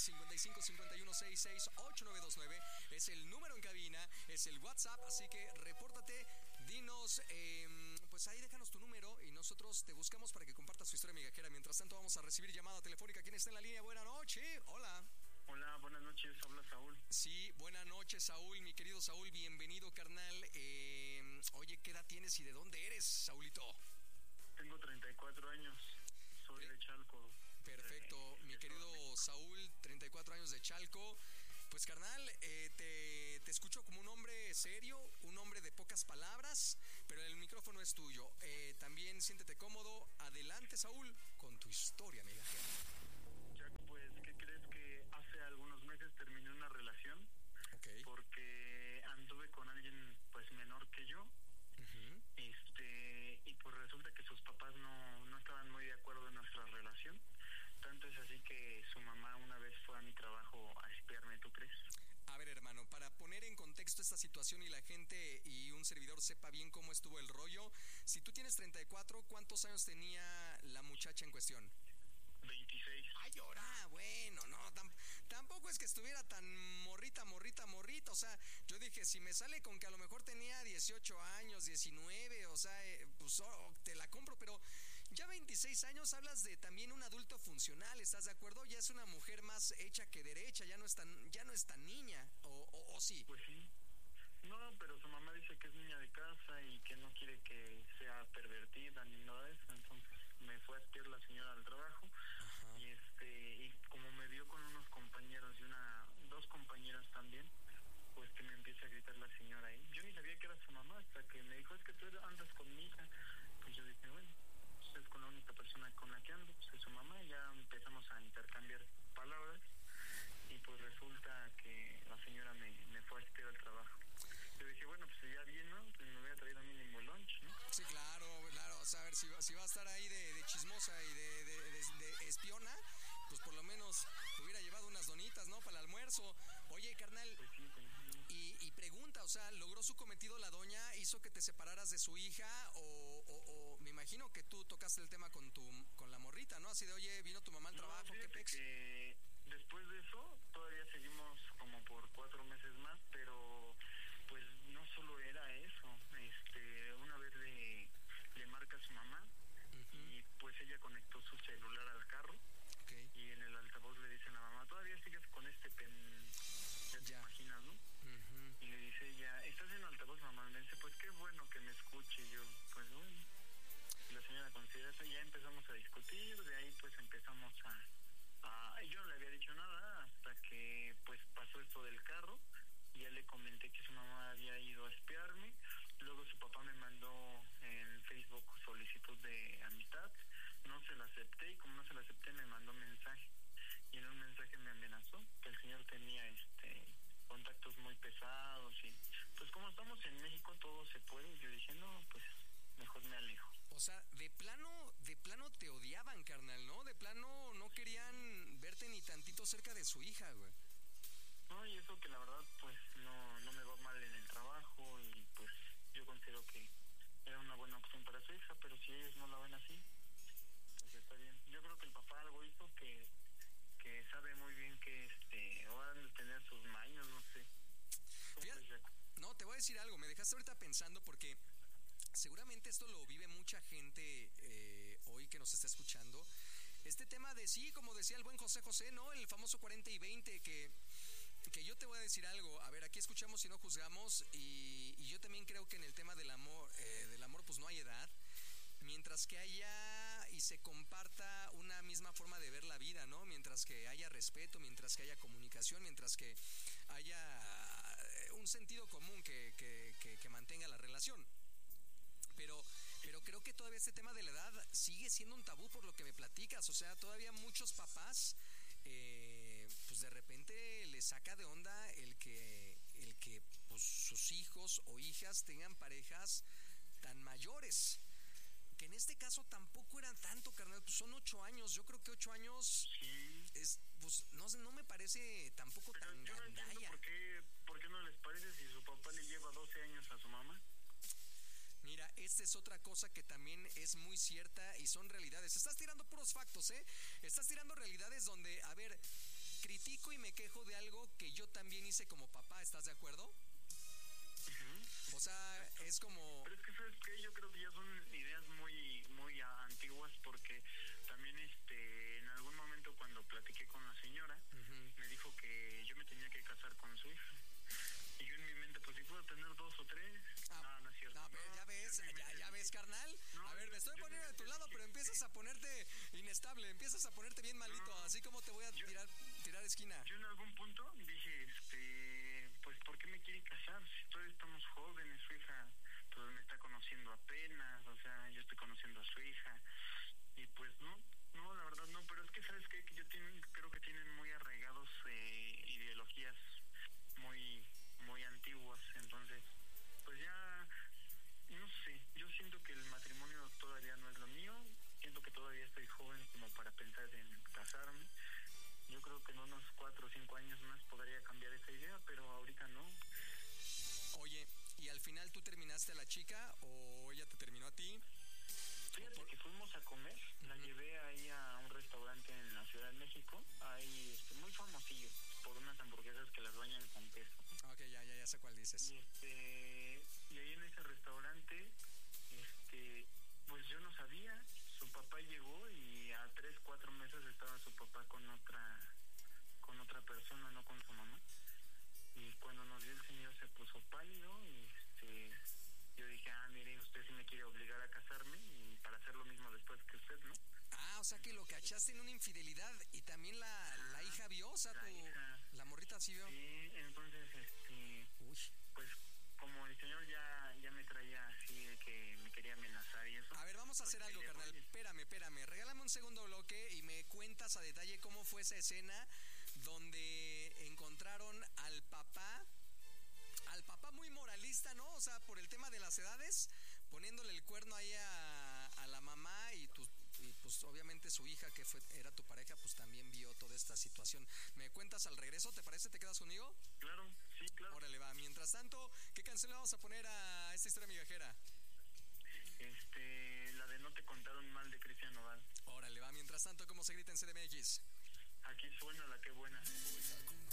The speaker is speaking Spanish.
5551668929 es el número en cabina, es el WhatsApp, así que repórtate, dinos, pues ahí déjanos tu número y nosotros te buscamos para que compartas tu historia migajera. Mientras tanto vamos a recibir llamada telefónica. ¿Quién está en la línea? Buenas noches, hola. Hola, buenas noches, habla Saúl. Sí, buenas noches, Saúl, mi querido Saúl, bienvenido, carnal. Oye, ¿qué edad tienes y de dónde eres, Saúlito? Tengo 34 años, soy de Chalco. Perfecto, mi querido Saúl, 34 años de Chalco. Pues, carnal, te escucho como un hombre serio, un hombre de pocas palabras, pero el micrófono es tuyo. También siéntete cómodo. Adelante, Saúl, con tu historia, migajera. Jack, pues, ¿qué crees? Que hace algunos meses terminé una relación. Okay. Porque anduve con alguien, pues, menor que yo. Uh-huh. Y pues resulta que sus papás no estaban muy de acuerdo en nuestra relación. Tanto es así que su mamá una vez fue a mi trabajo a espiarme, ¿tú crees? A ver, hermano, para poner en contexto esta situación y la gente y un servidor sepa bien cómo estuvo el rollo, si tú tienes 34, ¿cuántos años tenía la muchacha en cuestión? 26. Ay, ahora, bueno, no, tampoco es que estuviera tan morrita, o sea, yo dije, si me sale con que a lo mejor tenía 18 años, 19, o sea, pues te la compro, pero ya 26 años hablas de también un adulto funcional, ¿estás de acuerdo? Ya es una mujer más hecha que derecha, ya no es tan niña, o sí. Pues sí. No, pero su mamá dice que es niña de casa y que no quiere que sea pervertida ni nada de eso, entonces me fue a espiar la señora al trabajo. Ajá. Y como me vio con unos compañeros y dos compañeras también, pues que me empieza a gritar la señora ahí. Yo ni sabía que era su mamá hasta que me dijo, es que tú andas con mi hija. Pues yo dije, bueno, pues es con la única persona con la que ando, pues es su mamá, y ya empezamos a intercambiar palabras y pues resulta que la señora me fue a espiar al trabajo. Yo dije, bueno, pues ya bien, ¿no? Pues me voy a traer a mínimo lunch, ¿no? Sí, claro, o sea, a ver, si va a estar ahí de chismosa y de espiona, pues por lo menos hubiera llevado unas donitas, ¿no? Para el almuerzo. Oye, carnal, pues sí, y pregunta, o sea, ¿logró su cometido la doña? ¿Hizo que te separaras de su hija? O me imagino que tú tocaste el tema con la morrita, ¿no? Así de, oye, vino tu mamá al trabajo, ¿qué pex? Que después de eso, todavía seguimos como por 4 meses más, pero pues no solo era eso. Una vez le marca a su mamá, uh-huh, y pues ella conectó su celular al carro. Okay. Y en el altavoz le dice a la mamá, todavía sigues con este ya te imaginas, ¿no? Uh-huh. Y le dice ella, ¿estás en el altavoz, mamá? Me dice, pues qué bueno que me escuche. Y yo, pues bueno. Y la señora considera eso y ya empezamos a discutir. De ahí pues empezamos yo no le había dicho nada hasta que pues pasó esto del carro. Y ya le comenté que su mamá había ido a espiarme. Luego su papá me mandó en Facebook solicitud de amistad. No se la acepté y como no se la acepté me mandó mensaje. Y en un mensaje me amenazó que el señor tenía contactos muy pesados y pues como estamos en México todo se puede. Y yo dije, no, pues mejor me alejo. O sea, de plano te odiaban, carnal, ¿no? De plano no querían verte ni tantito cerca de su hija, güey. No, y eso que la verdad pues no me va mal en el trabajo y pues yo considero que era una buena opción para su hija, pero si ellos no la ven así, pues está bien. Yo creo que el papá algo hizo que sabe muy bien que o han de tener sus maños, no sé. Fíjate, no, te voy a decir algo, me dejaste ahorita pensando porque seguramente esto lo vive mucha gente hoy que nos está escuchando. Este tema de sí, como decía el buen José José, ¿no? El famoso 40 y 20, que yo te voy a decir algo. A ver, aquí escuchamos y no juzgamos. Y yo también creo que en el tema del amor pues no hay edad. Mientras que haya y se comparta una misma forma de ver la vida, ¿no? Mientras que haya respeto, mientras que haya comunicación, mientras que haya un sentido común que mantenga la relación. Pero creo que todavía este tema de la edad sigue siendo un tabú por lo que me platicas. O sea, todavía muchos papás, pues de repente les saca de onda el que pues, sus hijos o hijas tengan parejas tan mayores. Que en este caso tampoco eran tanto, carnal, pues son 8 años. Yo creo que 8 años sí. Pues no me parece tampoco pero tan yo no gandalla. ¿Por qué no les parece si su papá le lleva 12 años a su mamá? Mira, esta es otra cosa que también es muy cierta y son realidades. Estás tirando puros factos, ¿eh? Estás tirando realidades donde, a ver, critico y me quejo de algo que yo también hice como papá, ¿estás de acuerdo? O sea, es como... Pero es que, ¿sabes qué? Yo creo que ya son ideas muy antiguas, porque también en algún momento cuando platiqué con la señora, me dijo que yo me tenía que casar con su hija. Y yo en mi mente, pues si puedo tener 2 o 3. No es cierto. No, pero ya ves, carnal. A ver, me estoy poniendo de tu lado, pero empiezas a ponerte inestable, empiezas a ponerte bien malito, así como te voy a tirar esquina. Yo en algún punto dije, pues ¿por qué me quiere casar? Si todavía estamos jóvenes, su hija pues me está conociendo apenas, o sea, yo estoy conociendo a su hija. Y pues no, la verdad no, pero es que ¿sabes qué? Que creo que tienen muy arraigados ideologías muy antiguas, entonces pues ya no sé, yo siento que el matrimonio todavía no es lo mío, siento que todavía estoy joven como para pensar en casarme. Yo creo que en unos 4 o 5 años más podría cambiar esa idea, pero ahorita no. Oye, ¿y al final tú terminaste a la chica o ella te terminó a ti? Fíjate que fuimos a comer, la llevé ahí a un restaurante en la Ciudad de México, ahí muy famosillo, por unas hamburguesas que las bañan con queso. Ok, ya sé cuál dices. Y ahí en ese restaurante, pues yo no sabía, su papá llegó y a 3, 4 meses estaba su papá con otra persona, no con su mamá. Y cuando nos vio el señor se puso pálido y yo dije, mire, usted sí me quiere obligar a casarme y para hacer lo mismo después que usted, ¿no? O sea que lo cachaste en una infidelidad y también la hija vio, o sea, la morrita sí vio. Sí, entonces, pues como el señor ya me traía así de que me quería amenazar y eso. A ver, vamos a hacer algo, carnal. Espérame. Regálame un segundo bloque y me cuentas a detalle cómo fue esa escena donde encontraron al papá muy moralista, ¿no? O sea, por el tema de las edades, poniéndole el cuerno ahí a la mamá y pues obviamente su hija, que era tu pareja, pues también vio toda esta situación. ¿Me cuentas al regreso? ¿Te parece? ¿Te quedas conmigo? Claro, sí, claro. Órale, va. Mientras tanto, ¿qué canción le vamos a poner a esta historia migajera? La de No te contaron mal de Cristian Nodal. Órale, va. Mientras tanto, ¿cómo se grita en CDMX? Aquí suena la que buena.